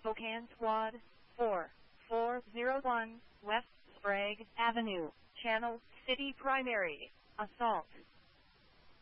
Spokane Squad 4401 West Sprague Avenue, Channel City Primary. Assault.